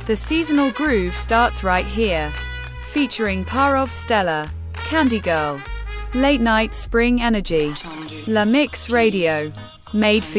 The seasonal groove starts right here. Featuring Parov Stella, Candy Girl, Late Night Spring Energy, La Mix Radio, made for